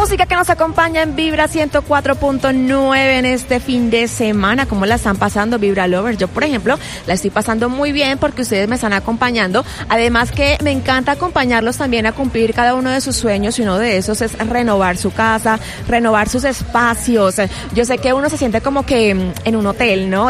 música que nos acompaña en Vibra 104.9 en este fin de semana. ¿Cómo la están pasando, Vibra Lovers? Yo, por ejemplo, la estoy pasando muy bien porque ustedes me están acompañando. Además que me encanta acompañarlos también a cumplir cada uno de sus sueños, y uno de esos es renovar su casa, renovar sus espacios. Yo sé que uno se siente como que en un hotel, ¿no?